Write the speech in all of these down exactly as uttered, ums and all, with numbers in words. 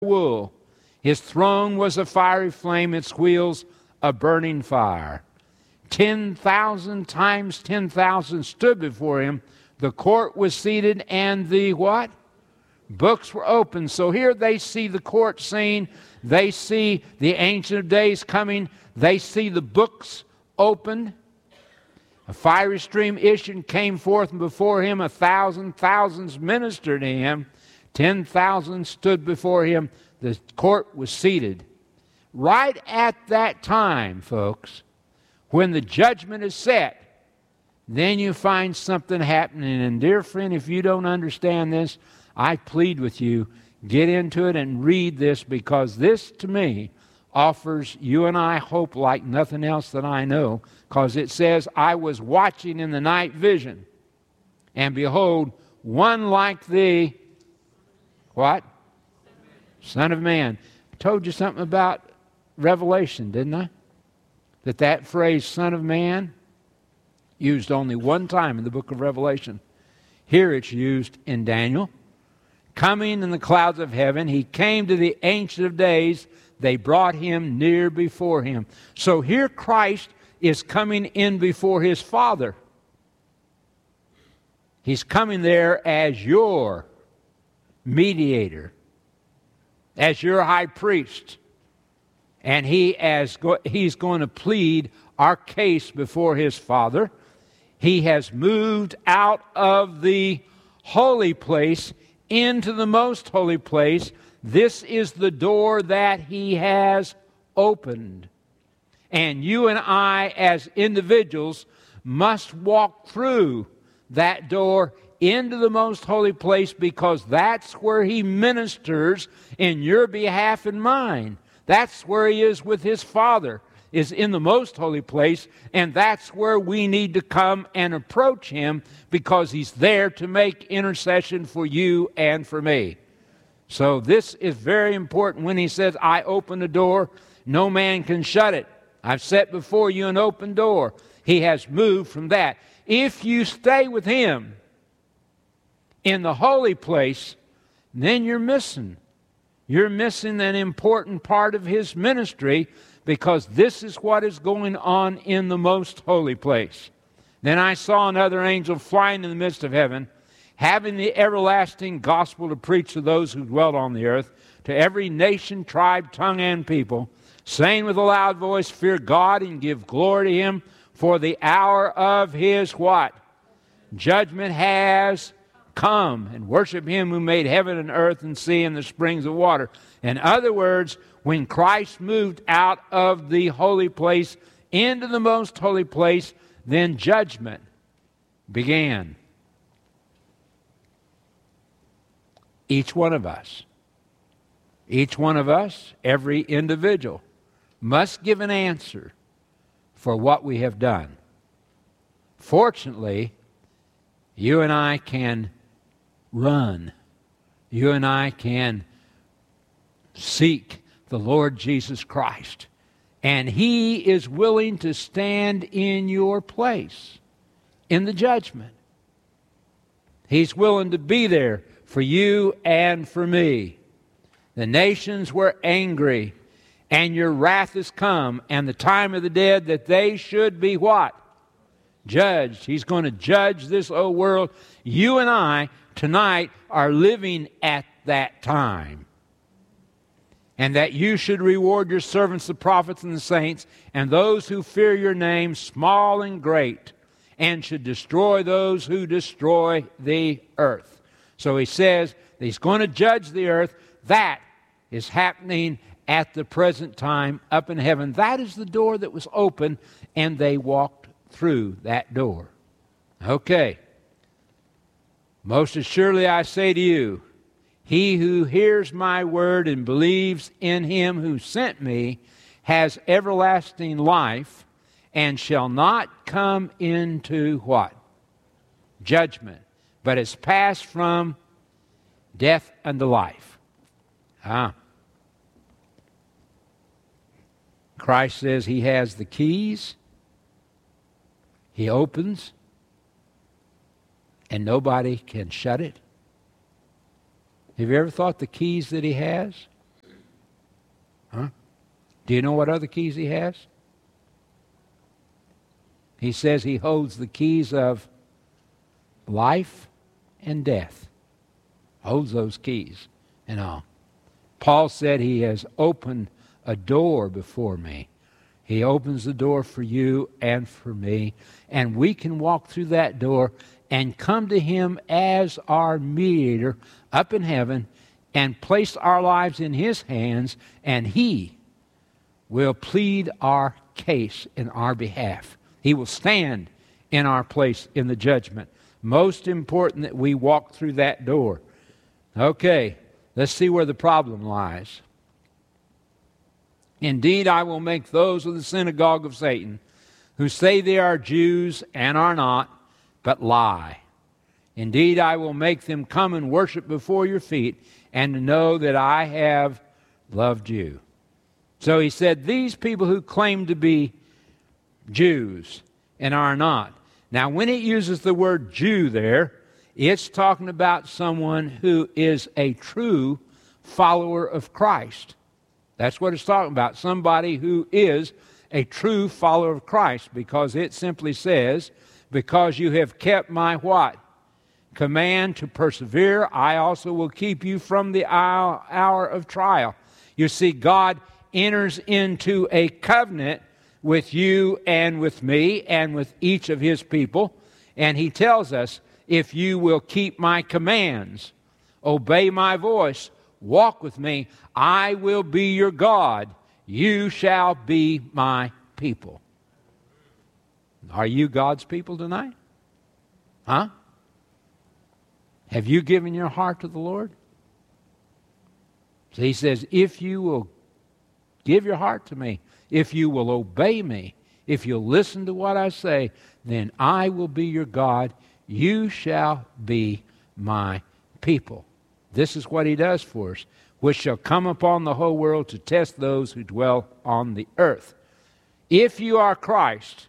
wool. His throne was a fiery flame, its wheels a burning fire. Ten thousand times ten thousand stood before him. The court was seated, and the what? Books were open. So here they see the court scene. They see the Ancient of Days coming. They see the books opened. A fiery stream issued and came forth, and before him a thousand thousands ministered to him. Ten thousand stood before him. The court was seated. Right at that time, folks, when the judgment is set, then you find something happening. And dear friend, if you don't understand this, I plead with you, get into it and read this, because this, to me, offers you and I hope like nothing else that I know, because it says, I was watching in the night vision, and behold, one like thee, what? Son of man. I told you something about Revelation, didn't I? That that phrase, Son of Man, used only one time in the book of Revelation. Here it's used in Daniel. Coming in the clouds of heaven, he came to the Ancient of Days. They brought him near before him. So here Christ is coming in before his Father. He's coming there as your mediator, as your high priest. And he as go, he's going to plead our case before his Father. He has moved out of the holy place into the most holy place. This is the door that he has opened. And you and I as individuals must walk through that door into the most holy place, because that's where he ministers in your behalf and mine. That's where he is with his Father, is in the most holy place, and that's where we need to come and approach him, because he's there to make intercession for you and for me. So this is very important when he says, I open the door, no man can shut it. I've set before you an open door. He has moved from that. If you stay with him in the holy place, then you're missing. You're missing an important part of his ministry, because this is what is going on in the most holy place. Then I saw another angel flying in the midst of heaven, having the everlasting gospel to preach to those who dwelt on the earth, to every nation, tribe, tongue, and people, saying with a loud voice, fear God and give glory to him, for the hour of his what? Judgment has come, and worship him who made heaven and earth and sea and the springs of water. In other words, when Christ moved out of the holy place into the most holy place, then judgment began. Each one of us, each one of us, every individual, must give an answer for what we have done. Fortunately, you and I can run. You and I can seek the Lord Jesus Christ. And he is willing to stand in your place in the judgment. He's willing to be there for you and for me. The nations were angry, and your wrath is come, and the time of the dead that they should be what? Judged. He's going to judge this old world. You and I tonight are living at that time. And that you should reward your servants, the prophets and the saints, and those who fear your name, small and great, and should destroy those who destroy the earth. So he says that he's going to judge the earth. That is happening at the present time up in heaven. That is the door that was open, and they walked through that door. Okay. Most assuredly I say to you, he who hears my word and believes in him who sent me has everlasting life, and shall not come into what? Judgment, but is passed from death unto life. Ah. Christ says he has the keys. He opens, and nobody can shut it. Have you ever thought the keys that he has? Huh? Do you know what other keys he has? He says he holds the keys of life and death. Holds those keys and all. Paul said he has opened a door before me. He opens the door for you and for me, and we can walk through that door and come to him as our mediator up in heaven and place our lives in his hands, and he will plead our case in our behalf. He will stand in our place in the judgment. Most important that we walk through that door. Okay, let's see where the problem lies. Indeed, I will make those of the synagogue of Satan who say they are Jews and are not, but lie. Indeed, I will make them come and worship before your feet and to know that I have loved you. So he said, these people who claim to be Jews and are not. Now, when it uses the word Jew there, it's talking about someone who is a true follower of Christ. That's what it's talking about. Somebody who is a true follower of Christ, because it simply says, because you have kept my what? Command to persevere, I also will keep you from the hour of trial. You see, God enters into a covenant with you and with me and with each of his people, and he tells us, if you will keep my commands, obey my voice, walk with me, I will be your God. You shall be my people. Are you God's people tonight? Huh? Have you given your heart to the Lord? So he says, if you will give your heart to me, if you will obey me, if you'll listen to what I say, then I will be your God. You shall be my people. This is what he does for us, which shall come upon the whole world to test those who dwell on the earth. If you are Christ,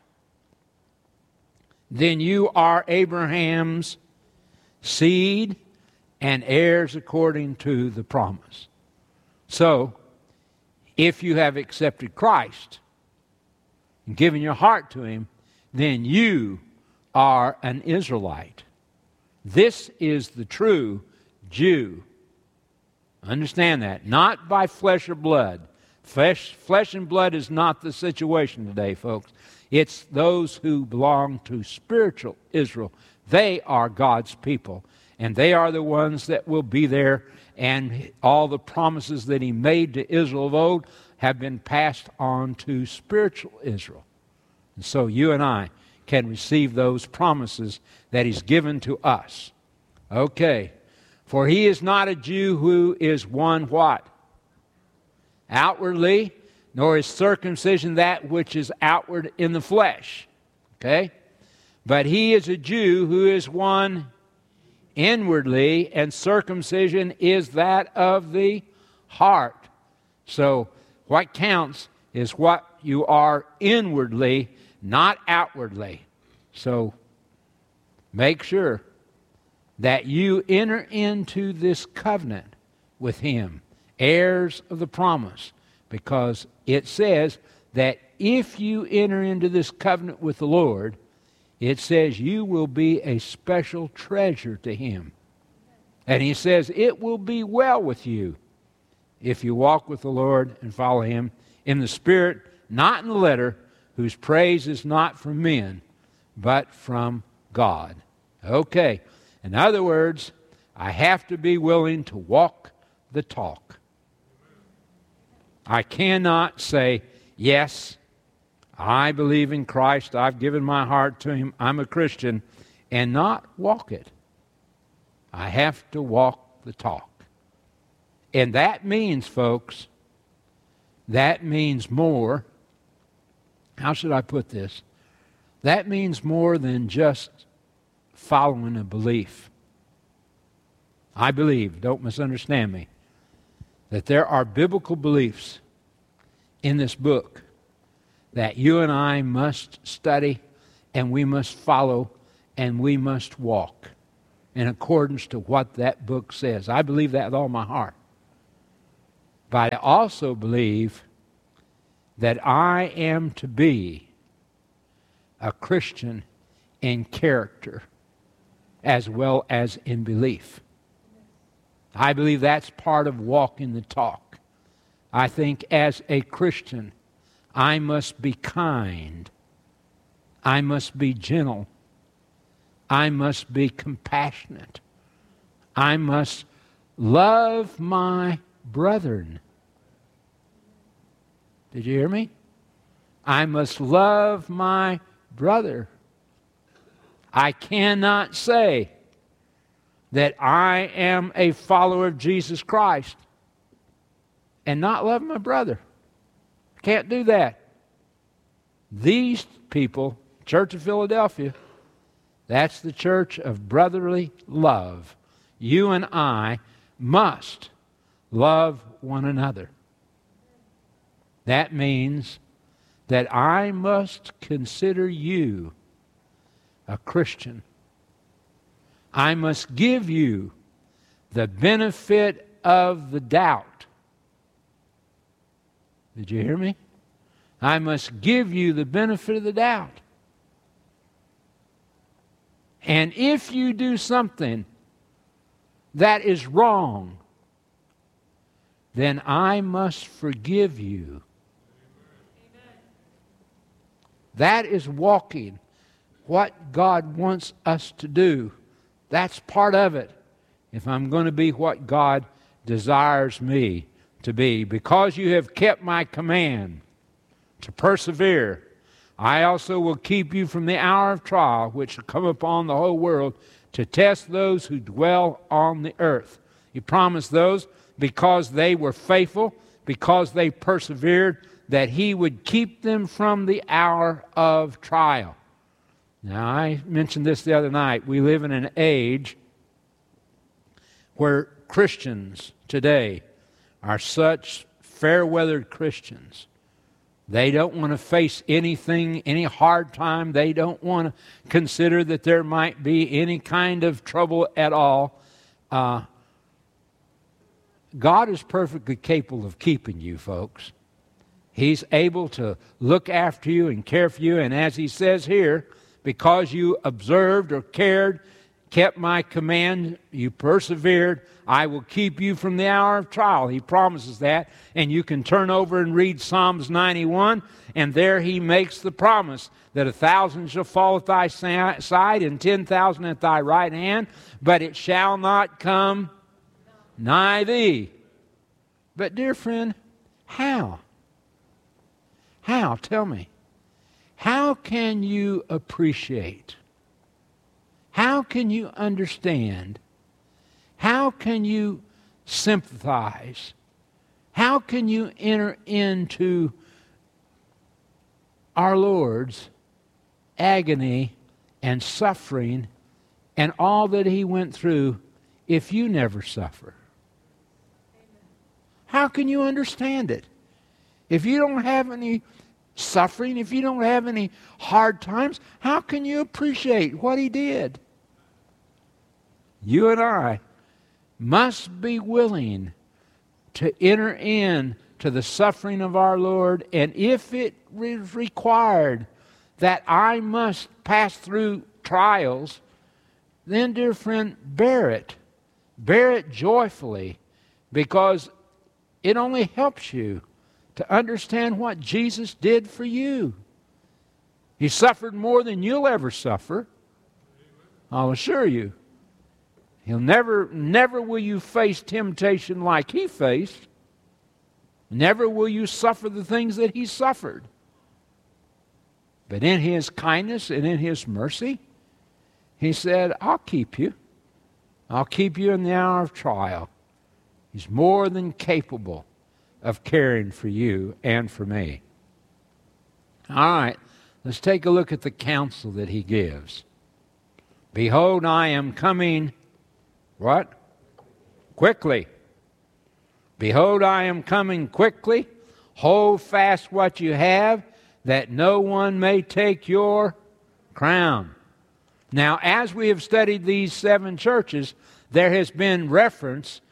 then you are Abraham's seed and heirs according to the promise. So, if you have accepted Christ and given your heart to him, then you are an Israelite. This is the true Jew. Understand that. Not by flesh or blood. Flesh, flesh and blood is not the situation today, folks. It's those who belong to spiritual Israel. They are God's people. And they are the ones that will be there. And all the promises that he made to Israel of old have been passed on to spiritual Israel. And so you and I can receive those promises that he's given to us. Okay. For he is not a Jew who is one what? Outwardly, nor is circumcision that which is outward in the flesh. Okay? But he is a Jew who is one inwardly, and circumcision is that of the heart. So what counts is what you are inwardly, not outwardly. So make sure that you enter into this covenant with him, heirs of the promise, because it says that if you enter into this covenant with the Lord, it says you will be a special treasure to him. And he says it will be well with you if you walk with the Lord and follow him in the Spirit, not in the letter, whose praise is not from men, but from God. Okay. In other words, I have to be willing to walk the talk. I cannot say, yes, I believe in Christ, I've given my heart to him, I'm a Christian, and not walk it. I have to walk the talk. And that means, folks, that means more. How should I put this? That means more than just following a belief. I believe, don't misunderstand me, that there are biblical beliefs in this book that you and I must study and we must follow and we must walk in accordance to what that book says. I believe that with all my heart. But I also believe that I am to be a Christian in character as well as in belief. I believe that's part of walking the talk. I think as a Christian, I must be kind. I must be gentle. I must be compassionate. I must love my brethren. Did you hear me? I must love my brother. I cannot say that I am a follower of Jesus Christ and not love my brother. I can't do that. These people, Church of Philadelphia, that's the church of brotherly love. You and I must love one another. That means that I must consider you a Christian. I must give you the benefit of the doubt. Did you hear me? I must give you the benefit of the doubt. And if you do something that is wrong, then I must forgive you. Amen. That is walking what God wants us to do. That's part of it. If I'm going to be what God desires me to be. Because you have kept my command to persevere, I also will keep you from the hour of trial which will come upon the whole world to test those who dwell on the earth. He promised those because they were faithful, because they persevered, that He would keep them from the hour of trial. Now, I mentioned this the other night. We live in an age where Christians today are such fair-weathered Christians. They don't want to face anything, any hard time. They don't want to consider that there might be any kind of trouble at all. Uh, God is perfectly capable of keeping you, folks. He's able to look after you and care for you. And as He says here, because you observed or cared, kept my command, you persevered, I will keep you from the hour of trial. He promises that. And you can turn over and read Psalms ninety-one, and there He makes the promise that a thousand shall fall at thy side and ten thousand at thy right hand, but it shall not come nigh thee. But dear friend, how? How? Tell me. How can you appreciate? How can you understand? How can you sympathize? How can you enter into our Lord's agony and suffering and all that He went through if you never suffer? How can you understand it? If you don't have any suffering, if you don't have any hard times, how can you appreciate what He did? You and I must be willing to enter in to the suffering of our Lord, and if it is required that I must pass through trials, then, dear friend, bear it. Bear it joyfully, because it only helps you to understand what Jesus did for you. He suffered more than you'll ever suffer. I'll assure you. He'll never, never will you face temptation like He faced. Never will you suffer the things that He suffered. But in His kindness and in His mercy, He said, I'll keep you. I'll keep you in the hour of trial. He's more than capable of caring for you and for me. All right, let's take a look at the counsel that He gives. Behold, I am coming, what? Quickly. Behold, I am coming quickly. Hold fast what you have, that no one may take your crown. Now, as we have studied these seven churches, there has been reference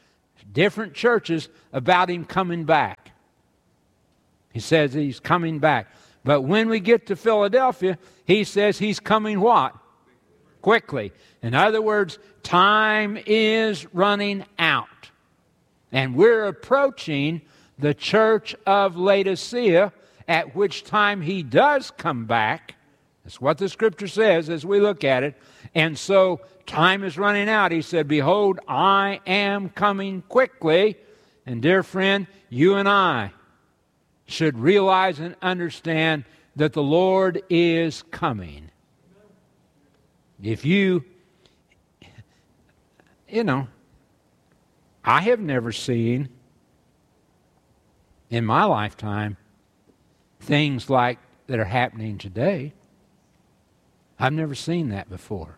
different churches about him coming back. He says he's coming back. But when we get to Philadelphia, he says he's coming what? Quickly. In other words, time is running out. And we're approaching the church of Laodicea, at which time he does come back. That's what the Scripture says as we look at it. And so time is running out. He said, behold, I am coming quickly. And dear friend, you and I should realize and understand that the Lord is coming. If you, you know, I have never seen in my lifetime things like that are happening today. I've never seen that before.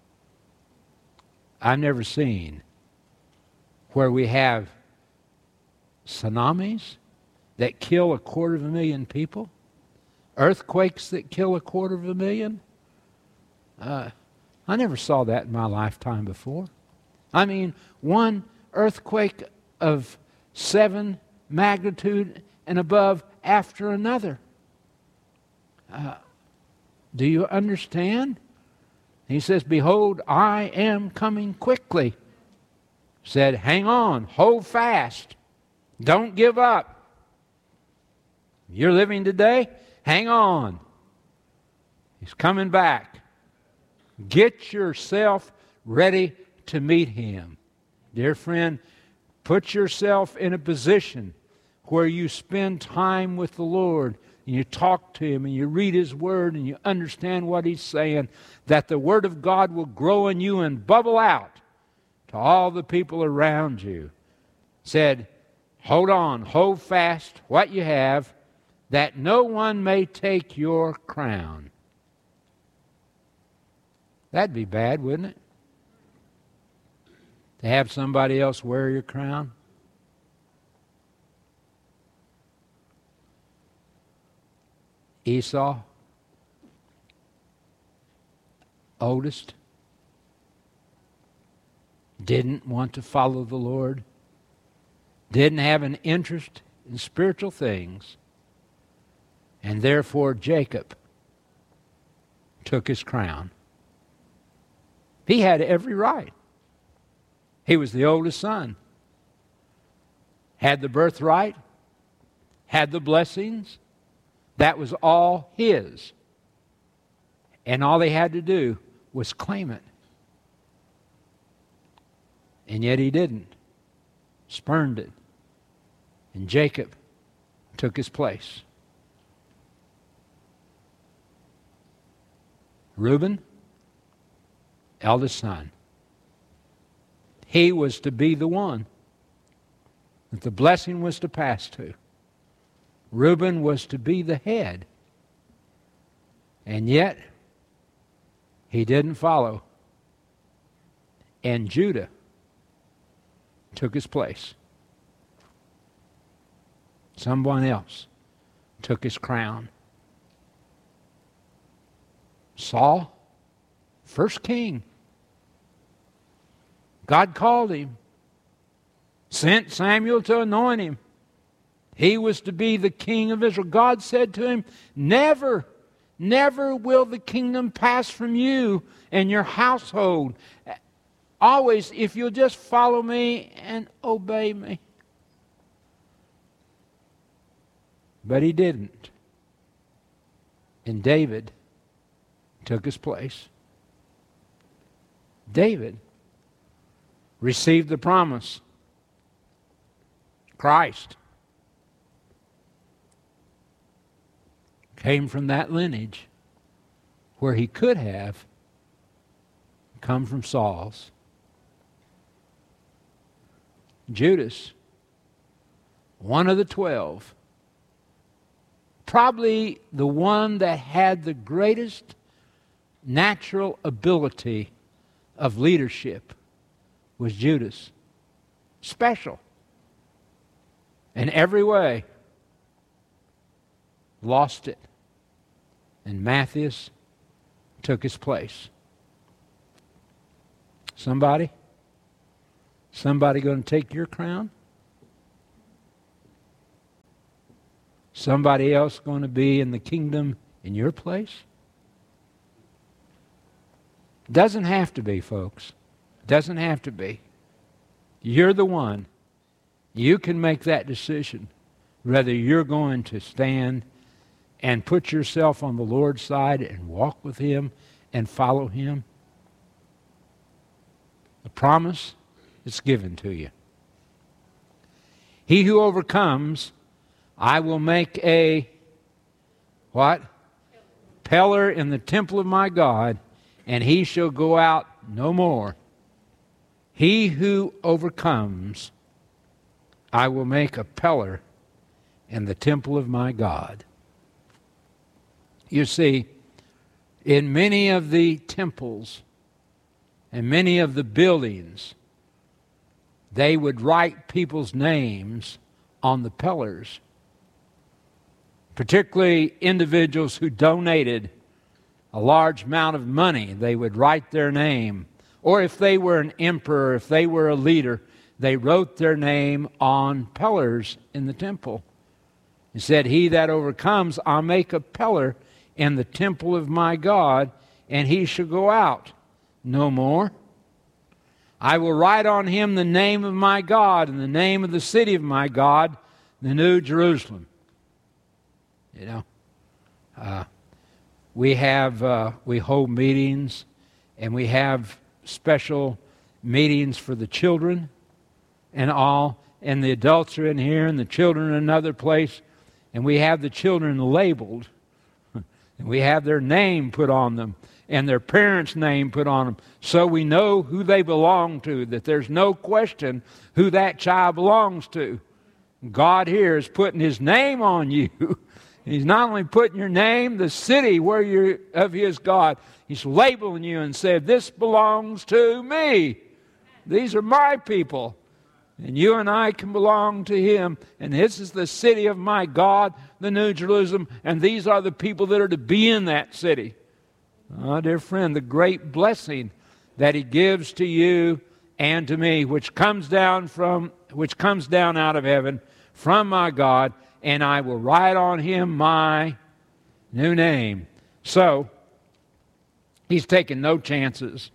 I've never seen where we have tsunamis that kill a quarter of a million people, earthquakes that kill a quarter of a million. Uh, I never saw that in my lifetime before. I mean, one earthquake of seven magnitude and above after another. Uh, do you understand? He says, behold, I am coming quickly. Said, hang on, hold fast. Don't give up. You're living today? Hang on. He's coming back. Get yourself ready to meet him. Dear friend, put yourself in a position where you spend time with the Lord and you talk to him and you read his word and you understand what he's saying, that the word of God will grow in you and bubble out to all the people around you. Said, hold on, hold fast what you have, that no one may take your crown. That'd be bad, wouldn't it? To have somebody else wear your crown. Esau, oldest, didn't want to follow the Lord, didn't have an interest in spiritual things, and therefore Jacob took his crown. He had every right. He was the oldest son, had the birthright, had the blessings. That was all his. And all they had to do was claim it. And yet he didn't. Spurned it. And Jacob took his place. Reuben, eldest son. He was to be the one that the blessing was to pass to. Reuben was to be the head. And yet, he didn't follow. And Judah took his place. Someone else took his crown. Saul, first king. God called him, sent Samuel to anoint him. He was to be the king of Israel. God said to him, never, never will the kingdom pass from you and your household. Always, if you'll just follow me and obey me. But he didn't. And David took his place. David received the promise. Christ came from that lineage where he could have come from Saul's. Judas, one of the twelve, probably the one that had the greatest natural ability of leadership, was Judas. Special. In every way. Lost it. And Matthias took his place. Somebody? Somebody going to take your crown? Somebody else going to be in the kingdom in your place? Doesn't have to be, folks. Doesn't have to be. You're the one. You can make that decision whether you're going to stand and put yourself on the Lord's side and walk with Him and follow Him. The promise is given to you. He who overcomes, I will make a, what? Pillar in the temple of my God, and he shall go out no more. He who overcomes, I will make a pillar in the temple of my God. You see, in many of the temples and many of the buildings, they would write people's names on the pillars, particularly individuals who donated a large amount of money. They would write their name. Or if they were an emperor, if they were a leader, they wrote their name on pillars in the temple. He said, he that overcomes, I'll make a pillar in the temple of my God, and he shall go out no more. I will write on him the name of my God and the name of the city of my God, the New Jerusalem. You know, uh, we have, uh, we hold meetings, and we have special meetings for the children and all, and the adults are in here, and the children in another place, and we have the children labeled, and we have their name put on them, and their parents' name put on them, so we know who they belong to, that there's no question who that child belongs to. God here is putting His name on you. He's not only putting your name, the city where you're of His God, He's labeling you and said, this belongs to me. These are my people. And you and I can belong to Him. And this is the city of my God, the New Jerusalem. And these are the people that are to be in that city. Oh, dear friend, the great blessing that He gives to you and to me, which comes down from, which comes down out of heaven from my God, and I will write on him my new name. So, He's taking no chances.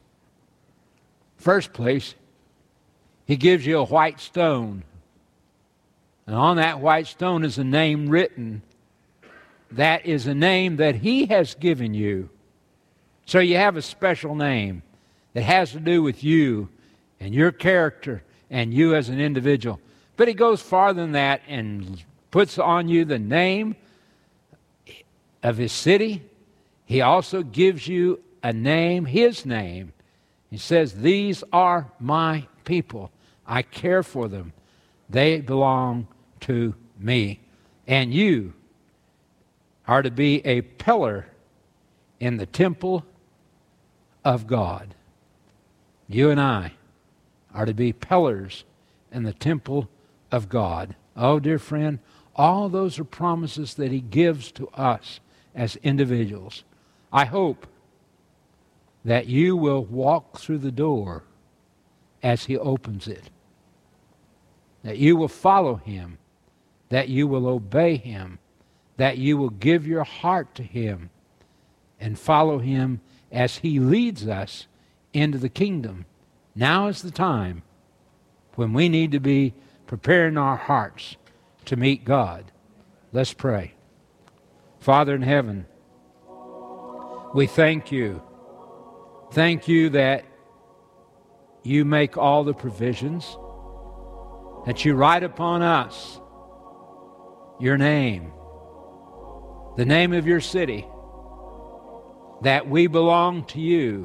First place, He gives you a white stone. And on that white stone is a name written. That is a name that He has given you. So you have a special name that has to do with you and your character and you as an individual. But He goes farther than that and puts on you the name of His city. He also gives you a name, His name. He says, these are my people. I care for them. They belong to me. And you are to be a pillar in the temple of God. You and I are to be pillars in the temple of God. Oh, dear friend, all those are promises that He gives to us as individuals. I hope that you will walk through the door as He opens it. That you will follow Him. That you will obey Him. That you will give your heart to Him and follow Him as He leads us into the kingdom. Now is the time when we need to be preparing our hearts to meet God. Let's pray. Father in heaven, we thank You. Thank You that You make all the provisions, that You write upon us Your name, the name of Your city, that we belong to You,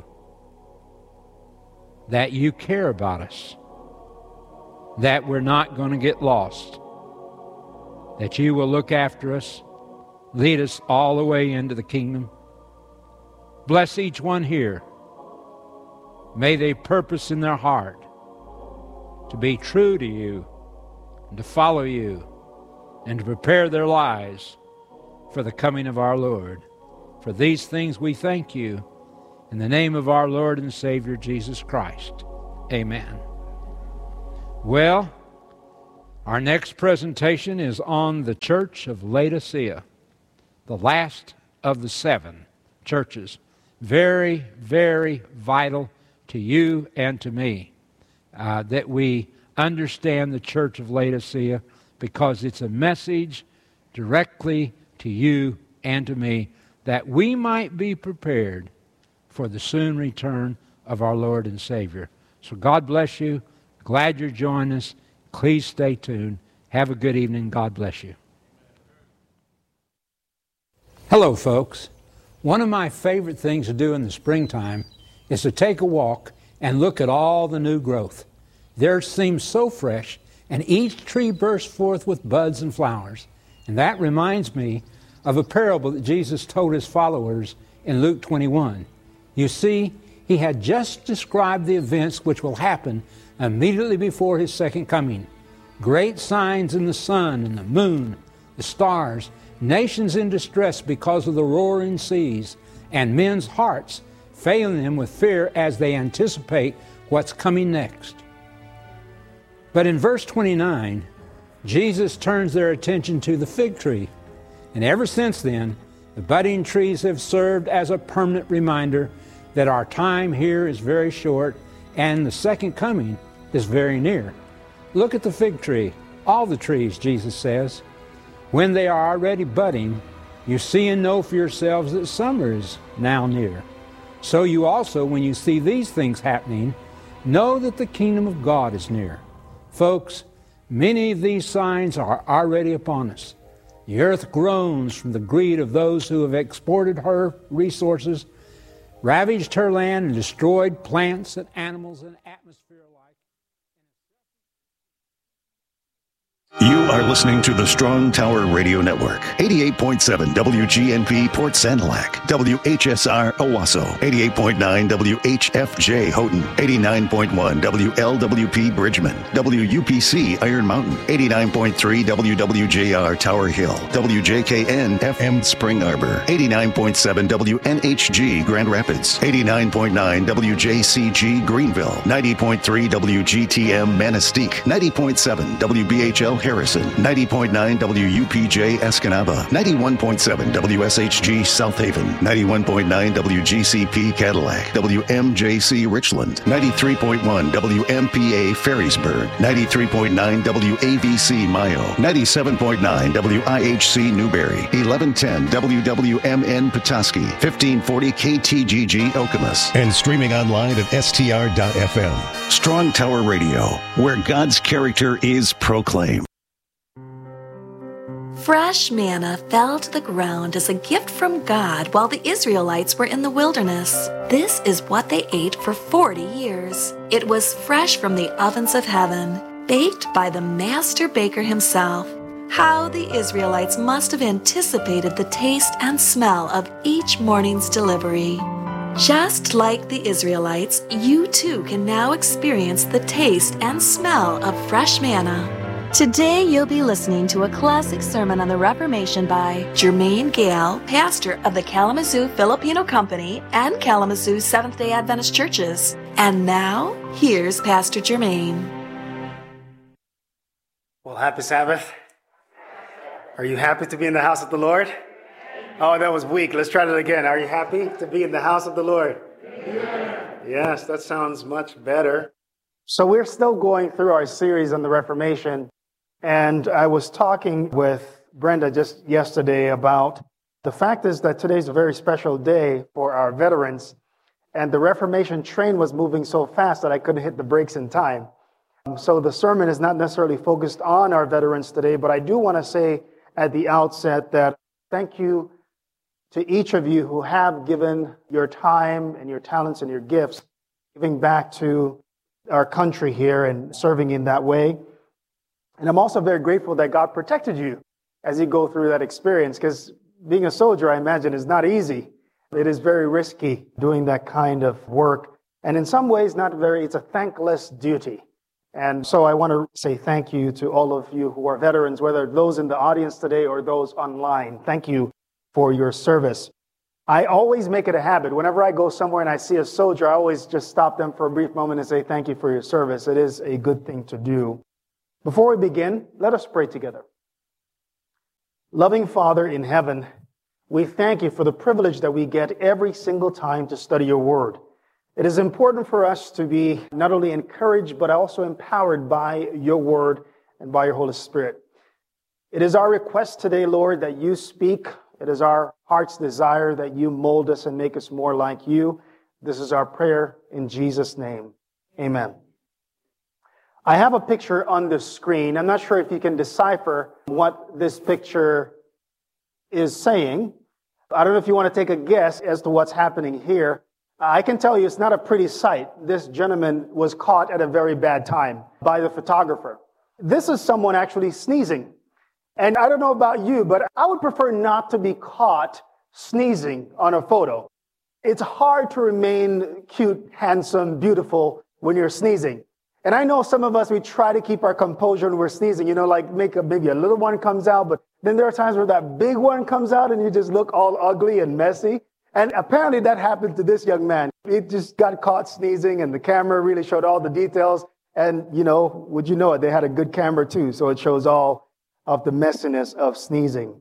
that You care about us, that we're not going to get lost, that You will look after us, lead us all the way into the kingdom. Bless each one here. May they purpose in their heart to be true to You and to follow You and to prepare their lives for the coming of our Lord. For these things we thank You in the name of our Lord and Savior Jesus Christ. Amen. Well, our next presentation is on the Church of Laodicea, the last of the seven churches. Very, very vital to you and to me uh, that we understand the Church of Laodicea, because it's a message directly to you and to me that we might be prepared for the soon return of our Lord and Savior. So God bless you. Glad you're joining us. Please stay tuned. Have a good evening. God bless you. Hello, folks. One of my favorite things to do in the springtime is to take a walk and look at all the new growth. Theirs seems so fresh, and each tree bursts forth with buds and flowers. And that reminds me of a parable that Jesus told his followers in Luke twenty-one. You see, he had just described the events which will happen immediately before his second coming. Great signs in the sun and the moon, the stars, nations in distress because of the roaring seas, and men's hearts failing them with fear as they anticipate what's coming next. But in verse twenty-nine, Jesus turns their attention to the fig tree. And ever since then, the budding trees have served as a permanent reminder that our time here is very short and the second coming is very near. Look at the fig tree, all the trees, Jesus says. When they are already budding, you see and know for yourselves that summer is now near. So you also, when you see these things happening, know that the kingdom of God is near. Folks, many of these signs are already upon us. The earth groans from the greed of those who have exported her resources, ravaged her land, and destroyed plants and animals and atmosphere alike. You are listening to the Strong Tower Radio Network. eighty-eight point seven W G N P Port Sanilac, W H S R Owasso, eighty-eight point nine W H F J Houghton, eighty-nine point one W L W P Bridgman, W U P C Iron Mountain, eighty-nine point three W W J R Tower Hill, W J K N F M Spring Arbor, eighty-nine point seven W N H G Grand Rapids, eighty-nine point nine W J C G Greenville, ninety point three W G T M Manistee, ninety point seven W B H L Harrison, ninety point nine W U P J Escanaba, ninety-one point seven W S H G South Haven, ninety-one point nine W G C P Cadillac, W M J C Richland, ninety-three point one W M P A Ferrysburg, ninety-three point nine W A V C Mayo, ninety-seven point nine W I H C Newberry, eleven ten W W M N Petoskey, fifteen forty K T G G Okemos, and streaming online at S T R dot F M. Strong Tower Radio, where God's character is proclaimed. Fresh manna fell to the ground as a gift from God while the Israelites were in the wilderness. This is what they ate for forty years. It was fresh from the ovens of heaven, baked by the master baker himself. How the Israelites must have anticipated the taste and smell of each morning's delivery. Just like the Israelites, you too can now experience the taste and smell of fresh manna. Today you'll be listening to a classic sermon on the Reformation by Jermaine Gale, pastor of the Kalamazoo Filipino Company and Kalamazoo Seventh-day Adventist Churches. And now, here's Pastor Jermaine. Well, happy Sabbath. Are you happy to be in the house of the Lord? Oh, that was weak. Let's try that again. Are you happy to be in the house of the Lord? Yes, that sounds much better. So we're still going through our series on the Reformation. And I was talking with Brenda just yesterday about the fact is that today's a very special day for our veterans. And the Reformation train was moving so fast that I couldn't hit the brakes in time. So the sermon is not necessarily focused on our veterans today, but I do want to say at the outset that thank you to each of you who have given your time and your talents and your gifts, giving back to our country here and serving in that way. And I'm also very grateful that God protected you as you go through that experience, because being a soldier, I imagine, is not easy. It is very risky doing that kind of work. And in some ways, not very, it's a thankless duty. And so I want to say thank you to all of you who are veterans, whether those in the audience today or those online. Thank you for your service. I always make it a habit. Whenever I go somewhere and I see a soldier, I always just stop them for a brief moment and say, thank you for your service. It is a good thing to do. Before we begin, let us pray together. Loving Father in heaven, we thank you for the privilege that we get every single time to study your word. It is important for us to be not only encouraged, but also empowered by your word and by your Holy Spirit. It is our request today, Lord, that you speak. It is our heart's desire that you mold us and make us more like you. This is our prayer in Jesus' name. Amen. I have a picture on the screen. I'm not sure if you can decipher what this picture is saying. I don't know if you want to take a guess as to what's happening here. I can tell you it's not a pretty sight. This gentleman was caught at a very bad time by the photographer. This is someone actually sneezing. And I don't know about you, but I would prefer not to be caught sneezing on a photo. It's hard to remain cute, handsome, beautiful when you're sneezing. And I know some of us, we try to keep our composure when we're sneezing, you know, like make a, maybe a little one comes out, but then there are times where that big one comes out and you just look all ugly and messy. And apparently that happened to this young man. He just got caught sneezing and the camera really showed all the details. And, you know, would you know it, they had a good camera too. So it shows all of the messiness of sneezing.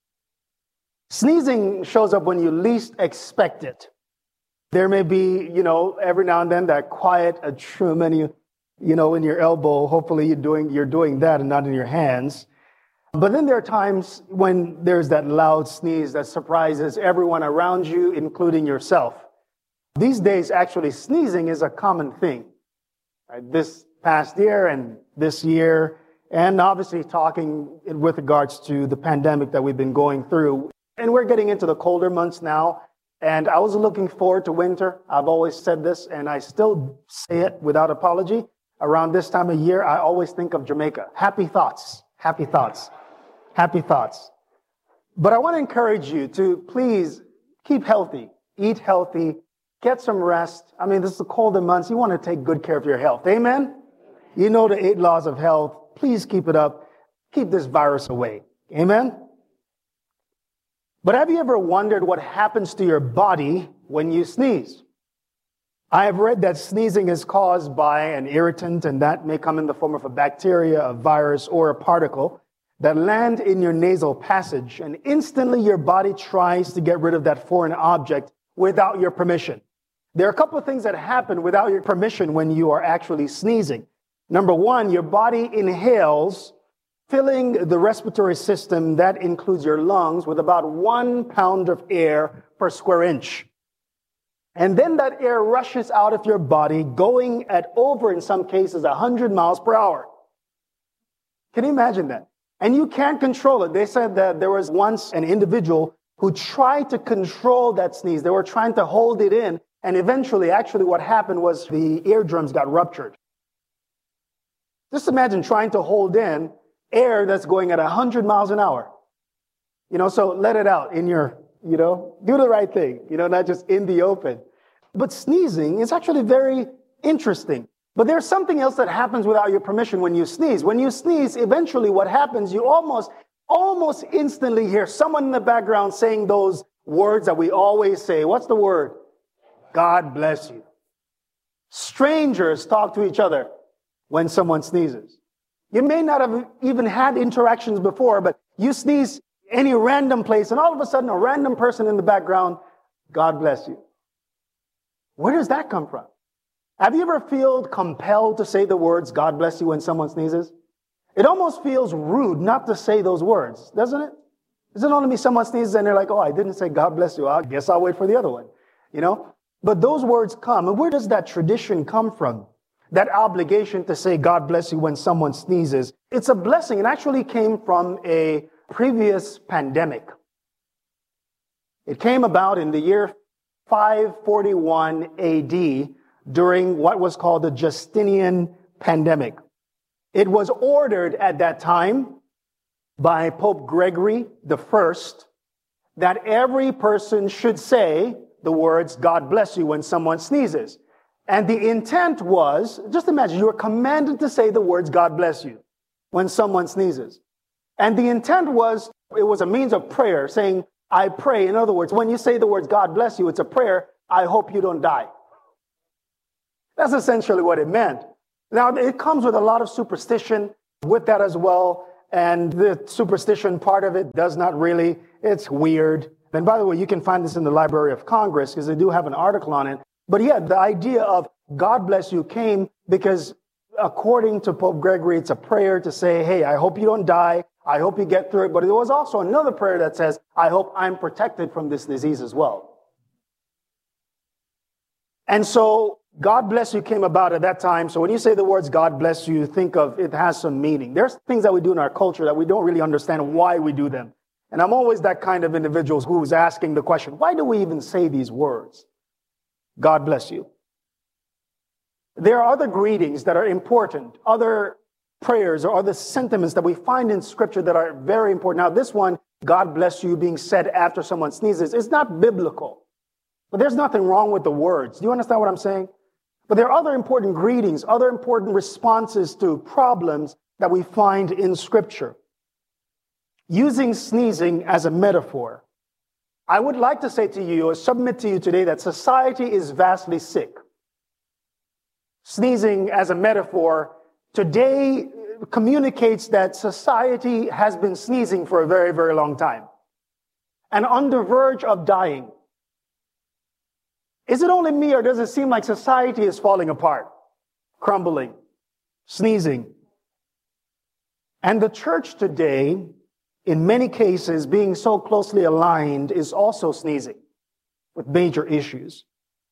Sneezing shows up when you least expect it. There may be, you know, every now and then that quiet attunement, you, you know, in your elbow. Hopefully you're doing, you're doing that and not in your hands. But then there are times when there's that loud sneeze that surprises everyone around you, including yourself. These days, actually, sneezing is a common thing. Right? This past year and this year, and obviously talking with regards to the pandemic that we've been going through. And we're getting into the colder months now. And I was looking forward to winter. I've always said this, and I still say it without apology. Around this time of year, I always think of Jamaica. Happy thoughts. Happy thoughts. Happy thoughts. But I want to encourage you to please keep healthy, eat healthy, get some rest. I mean, this is the colder months. You want to take good care of your health. Amen? You know the eight laws of health. Please keep it up. Keep this virus away. Amen? But have you ever wondered what happens to your body when you sneeze? I have read that sneezing is caused by an irritant, and that may come in the form of a bacteria, a virus, or a particle that land in your nasal passage, and instantly your body tries to get rid of that foreign object without your permission. There are a couple of things that happen without your permission when you are actually sneezing. Number one, your body inhales, filling the respiratory system that includes your lungs with about one pound of air per square inch. And then that air rushes out of your body, going at over, in some cases, one hundred miles per hour. Can you imagine that? And you can't control it. They said that there was once an individual who tried to control that sneeze. They were trying to hold it in. And eventually, actually, what happened was the eardrums got ruptured. Just imagine trying to hold in air that's going at one hundred miles an hour. You know, so let it out in your, you know, do the right thing, you know, not just in the open. But sneezing is actually very interesting. But there's something else that happens without your permission when you sneeze. When you sneeze, eventually what happens, you almost, almost instantly hear someone in the background saying those words that we always say. What's the word? God bless you. Strangers talk to each other when someone sneezes. You may not have even had interactions before, but you sneeze any random place, and all of a sudden a random person in the background, God bless you. Where does that come from? Have you ever felt compelled to say the words, God bless you, when someone sneezes? It almost feels rude not to say those words, doesn't it? Doesn't it only be someone sneezes and they're like, oh, I didn't say God bless you. I guess I'll wait for the other one, you know? But those words come. And where does that tradition come from? That obligation to say God bless you when someone sneezes. It's a blessing. It actually came from a previous pandemic. It came about in the year five forty-one A D during what was called the Justinian pandemic. It was ordered at that time by Pope Gregory the First that every person should say the words, God bless you, when someone sneezes. And the intent was, just imagine, you were commanded to say the words, God bless you, when someone sneezes. And the intent was, it was a means of prayer, saying, I pray. In other words, when you say the words, God bless you, it's a prayer, I hope you don't die. That's essentially what it meant. Now, it comes with a lot of superstition with that as well. And the superstition part of it does not really, it's weird. And by the way, you can find this in the Library of Congress because they do have an article on it. But yeah, the idea of God bless you came because according to Pope Gregory, it's a prayer to say, hey, I hope you don't die. I hope you get through it. But there was also another prayer that says, I hope I'm protected from this disease as well. And so God bless you came about at that time. So when you say the words God bless you, think of it has some meaning. There's things that we do in our culture that we don't really understand why we do them. And I'm always that kind of individual who's asking the question, why do we even say these words? God bless you. There are other greetings that are important, other prayers or other sentiments that we find in Scripture that are very important. Now, this one, God bless you, being said after someone sneezes, is not biblical. But there's nothing wrong with the words. Do you understand what I'm saying? But there are other important greetings, other important responses to problems that we find in Scripture. Using sneezing as a metaphor, I would like to say to you or submit to you today that society is vastly sick. Sneezing as a metaphor today communicates that society has been sneezing for a very, very long time and on the verge of dying. Is it only me, or does it seem like society is falling apart, crumbling, sneezing? And the church today, in many cases, being so closely aligned, is also sneezing with major issues.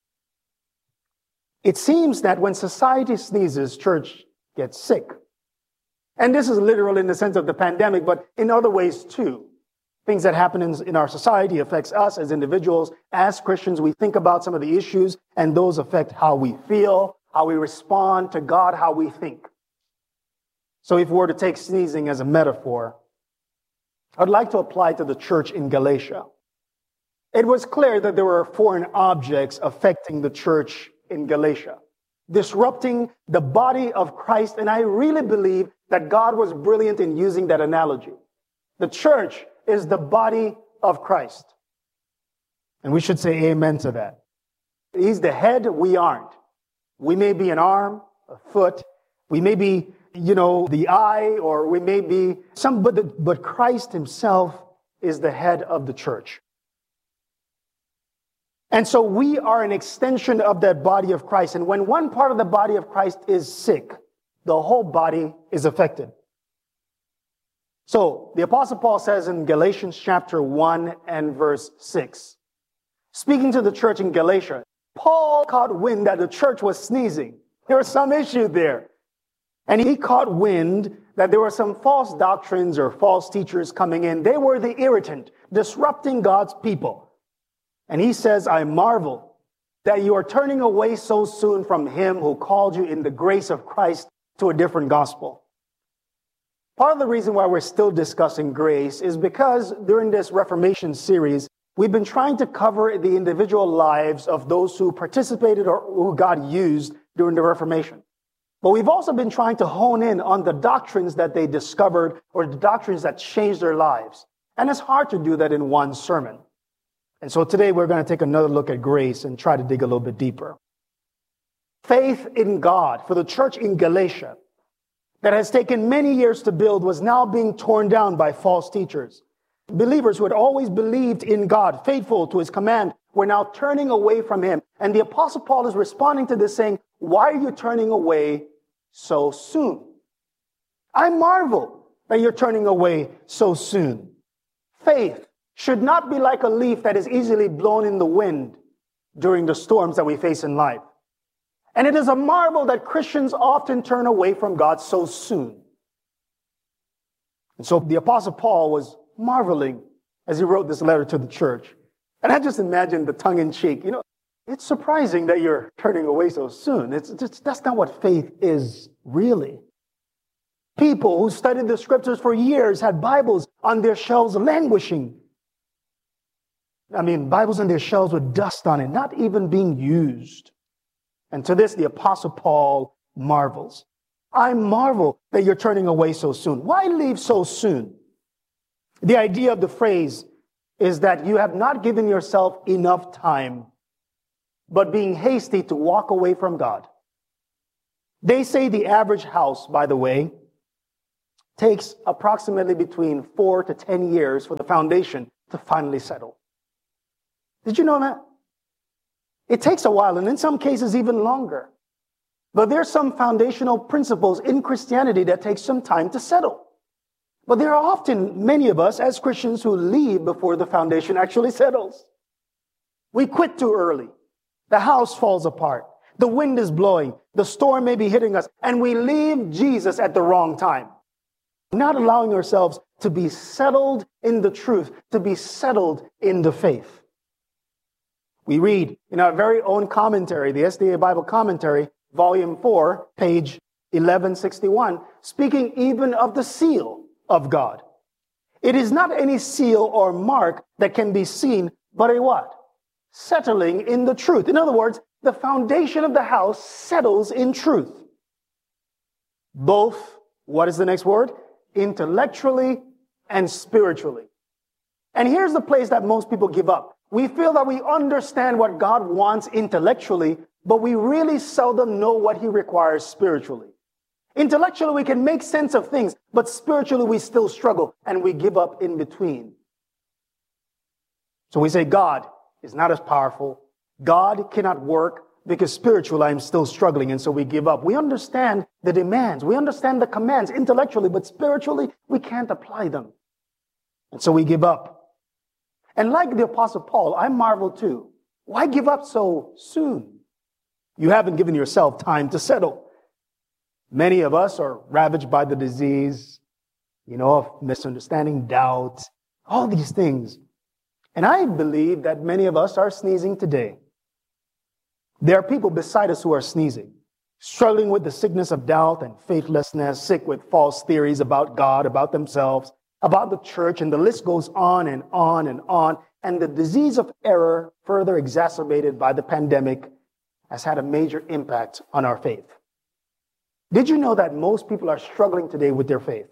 It seems that when society sneezes, church gets sick. And this is literal in the sense of the pandemic, but in other ways too. Things that happen in, in our society affects us as individuals. As Christians, we think about some of the issues, and those affect how we feel, how we respond to God, how we think. So if we were to take sneezing as a metaphor, I'd like to apply to the church in Galatia. It was clear that there were foreign objects affecting the church in Galatia, disrupting the body of Christ. And I really believe that God was brilliant in using that analogy. The church is the body of Christ. And we should say amen to that. He's the head, we aren't. We may be an arm, a foot, we may be, you know, the eye, or we may be some, but, the, but Christ himself is the head of the church. And so we are an extension of that body of Christ. And when one part of the body of Christ is sick, the whole body is affected. So the Apostle Paul says in Galatians chapter one and verse six, speaking to the church in Galatia, Paul caught wind that the church was sneezing. There was some issue there. And he caught wind that there were some false doctrines or false teachers coming in. They were the irritant, disrupting God's people. And he says, I marvel that you are turning away so soon from him who called you in the grace of Christ to a different gospel. Part of the reason why we're still discussing grace is because during this Reformation series, we've been trying to cover the individual lives of those who participated or who God used during the Reformation. But we've also been trying to hone in on the doctrines that they discovered or the doctrines that changed their lives. And it's hard to do that in one sermon. And so today we're going to take another look at grace and try to dig a little bit deeper. Faith in God for the church in Galatia that has taken many years to build was now being torn down by false teachers. Believers who had always believed in God, faithful to his command, were now turning away from him. And the Apostle Paul is responding to this saying, why are you turning away so soon? I marvel that you're turning away so soon. Faith should not be like a leaf that is easily blown in the wind during the storms that we face in life. And it is a marvel that Christians often turn away from God so soon. And so the Apostle Paul was marveling as he wrote this letter to the church. And I just imagine the tongue-in-cheek, you know, it's surprising that you're turning away so soon. It's, it's that's not what faith is really. People who studied the scriptures for years had Bibles on their shelves languishing. I mean, Bibles on their shelves with dust on it, not even being used. And to this, the Apostle Paul marvels. I marvel that you're turning away so soon. Why leave so soon? The idea of the phrase is that you have not given yourself enough time, but being hasty to walk away from God. They say the average house, by the way, takes approximately between four to ten years for the foundation to finally settle. Did you know that? It takes a while, and in some cases even longer. But there are some foundational principles in Christianity that take some time to settle. But there are often many of us as Christians who leave before the foundation actually settles. We quit too early. The house falls apart. The wind is blowing. The storm may be hitting us. And we leave Jesus at the wrong time. Not allowing ourselves to be settled in the truth, to be settled in the faith. We read in our very own commentary, the S D A Bible Commentary, Volume four, page eleven sixty-one, speaking even of the seal of God. It is not any seal or mark that can be seen, but a what? Settling in the truth. In other words, the foundation of the house settles in truth. Both, what is the next word? Intellectually and spiritually. And here's the place that most people give up. We feel that we understand what God wants intellectually, but we really seldom know what He requires spiritually. Intellectually, we can make sense of things, but spiritually, we still struggle, and we give up in between. So we say, God is not as powerful. God cannot work because spiritually, I'm still struggling, and so we give up. We understand the demands. We understand the commands intellectually, but spiritually, we can't apply them. And so we give up. And like the Apostle Paul, I marvel too. Why give up so soon? You haven't given yourself time to settle. Many of us are ravaged by the disease, you know, of misunderstanding, doubt, all these things. And I believe that many of us are sneezing today. There are people beside us who are sneezing, struggling with the sickness of doubt and faithlessness, sick with false theories about God, about themselves, about the church, and the list goes on and on and on. And the disease of error, further exacerbated by the pandemic, has had a major impact on our faith. Did you know that most people are struggling today with their faith?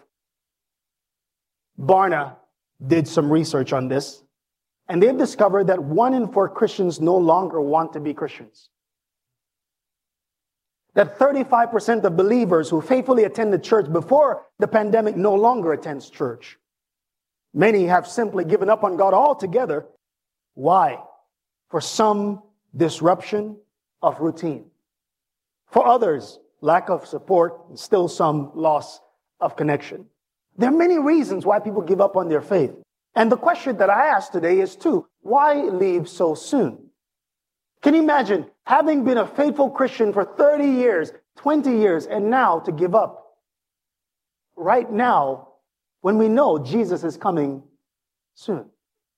Barna did some research on this, and they've discovered that one in four Christians no longer want to be Christians. That thirty-five percent of believers who faithfully attended church before the pandemic no longer attends church. Many have simply given up on God altogether. Why? For some, disruption of routine. For others, lack of support, and still some loss of connection. There are many reasons why people give up on their faith. And the question that I ask today is too, why leave so soon? Can you imagine having been a faithful Christian for thirty years, twenty years, and now to give up? Right now, when we know Jesus is coming soon.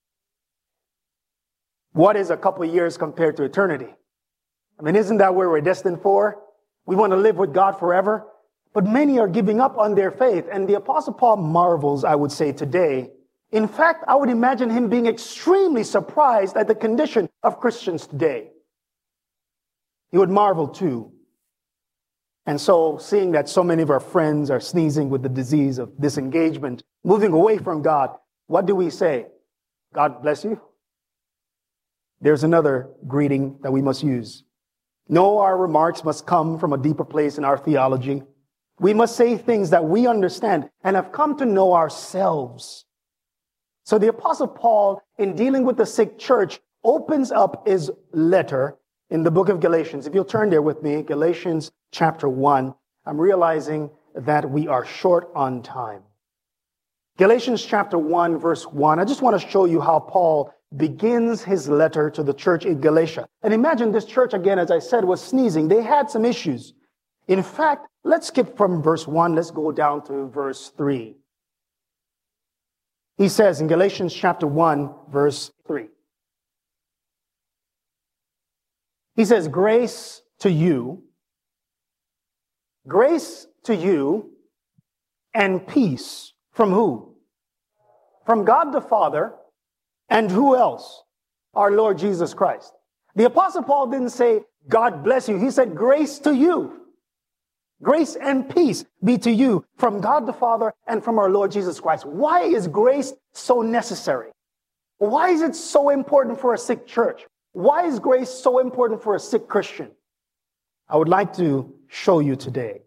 What is a couple of years compared to eternity? I mean, isn't that where we're destined for? We want to live with God forever. But many are giving up on their faith. And the Apostle Paul marvels, I would say, today. In fact, I would imagine him being extremely surprised at the condition of Christians today. He would marvel too. And so, seeing that so many of our friends are sneezing with the disease of disengagement, moving away from God, what do we say? God bless you. There's another greeting that we must use. No, our remarks must come from a deeper place in our theology. We must say things that we understand and have come to know ourselves. So the Apostle Paul, in dealing with the sick church, opens up his letter in the book of Galatians. If you'll turn there with me, Galatians chapter one, I'm realizing that we are short on time. Galatians chapter one, verse one, I just want to show you how Paul begins his letter to the church in Galatia. And imagine this church, again, as I said, was sneezing. They had some issues. In fact, let's skip from verse one. Let's go down to verse three. He says in Galatians chapter one, verse three. He says, grace to you, grace to you, and peace from who? From God the Father, and who else? Our Lord Jesus Christ. The Apostle Paul didn't say, God bless you. He said, grace to you. Grace and peace be to you from God the Father and from our Lord Jesus Christ. Why is grace so necessary? Why is it so important for a sick church? Why is grace so important for a sick Christian? I would like to show you today.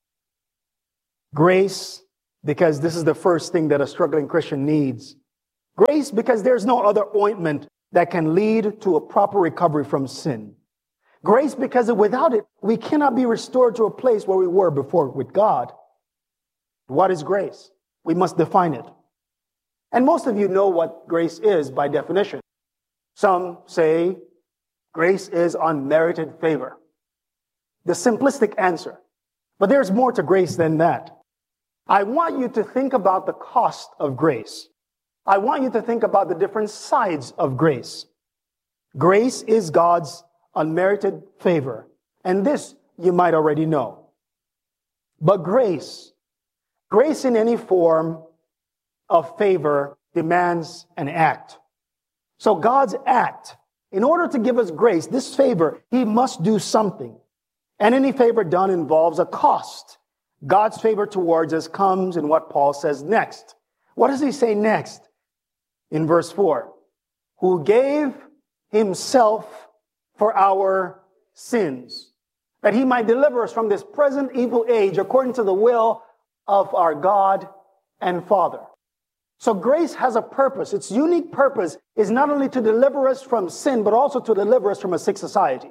Grace, because this is the first thing that a struggling Christian needs. Grace, because there's no other ointment that can lead to a proper recovery from sin. Grace, because without it, we cannot be restored to a place where we were before with God. What is grace? We must define it. And most of you know what grace is by definition. Some say grace is unmerited favor. The simplistic answer. But there's more to grace than that. I want you to think about the cost of grace. I want you to think about the different sides of grace. Grace is God's unmerited favor. And this you might already know. But grace, grace in any form of favor demands an act. So God's act, in order to give us grace, this favor, he must do something. And any favor done involves a cost. God's favor towards us comes in what Paul says next. What does he say next? In verse four, who gave himself for our sins, that he might deliver us from this present evil age according to the will of our God and Father. So grace has a purpose. Its unique purpose is not only to deliver us from sin, but also to deliver us from a sick society.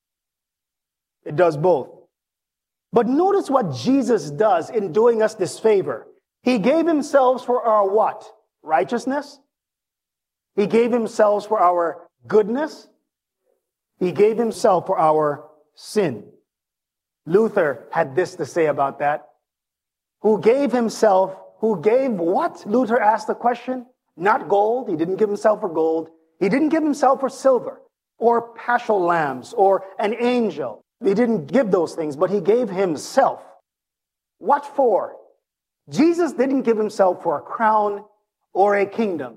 It does both. But notice what Jesus does in doing us this favor. He gave himself for our what? Righteousness? He gave himself for our goodness? He gave himself for our sin. Luther had this to say about that. Who gave himself, who gave what? Luther asked the question. Not gold. He didn't give himself for gold. He didn't give himself for silver or paschal lambs or an angel. He didn't give those things, but he gave himself. What for? Jesus didn't give himself for a crown or a kingdom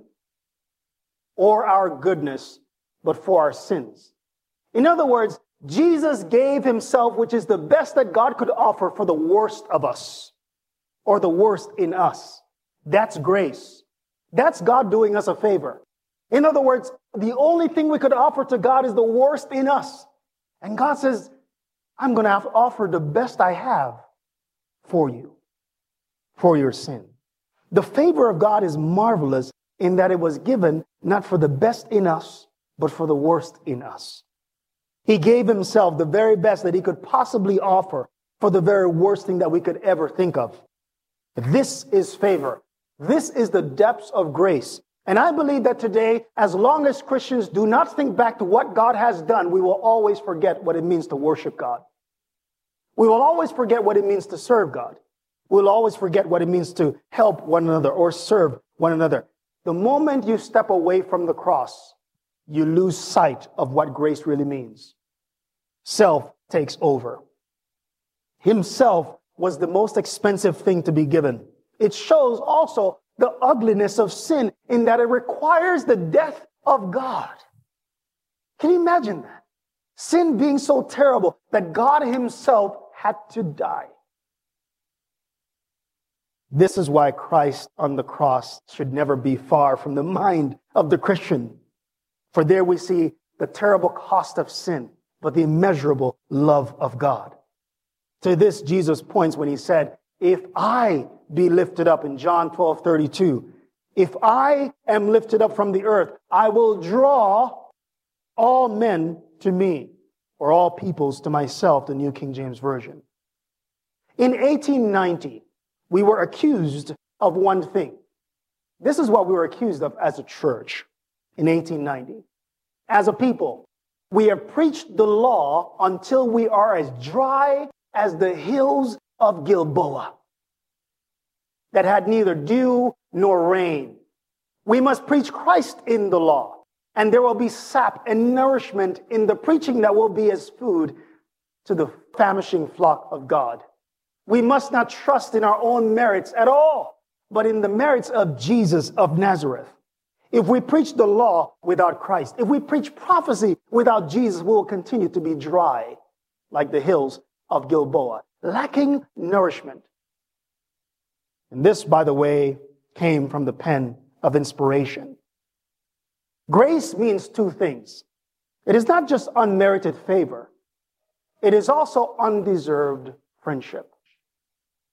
or our goodness, but for our sins. In other words, Jesus gave himself, which is the best that God could offer for the worst of us or the worst in us. That's grace. That's God doing us a favor. In other words, the only thing we could offer to God is the worst in us. And God says, I'm going to have to offer the best I have for you, for your sin. The favor of God is marvelous in that it was given not for the best in us, but for the worst in us. He gave himself the very best that he could possibly offer for the very worst thing that we could ever think of. This is favor. This is the depths of grace. And I believe that today, as long as Christians do not think back to what God has done, we will always forget what it means to worship God. We will always forget what it means to serve God. We'll always forget what it means to help one another or serve one another. The moment you step away from the cross, you lose sight of what grace really means. Self takes over. Himself was the most expensive thing to be given. It shows also the ugliness of sin in that it requires the death of God. Can you imagine that? Sin being so terrible that God himself had to die. This is why Christ on the cross should never be far from the mind of the Christian. For there we see the terrible cost of sin, but the immeasurable love of God. To this Jesus points when he said, if I be lifted up in John twelve thirty-two, if I am lifted up from the earth, I will draw all men to me, or all peoples to myself, the New King James Version. In eighteen ninety, we were accused of one thing. This is what we were accused of as a church in eighteen ninety. As a people, we have preached the law until we are as dry as the hills of Gilboa, that had neither dew nor rain. We must preach Christ in the law, and there will be sap and nourishment in the preaching that will be as food to the famishing flock of God. We must not trust in our own merits at all, but in the merits of Jesus of Nazareth. If we preach the law without Christ, if we preach prophecy without Jesus, we will continue to be dry like the hills of Gilboa, lacking nourishment. And this, by the way, came from the pen of inspiration. Grace means two things. It is not just unmerited favor. It is also undeserved friendship.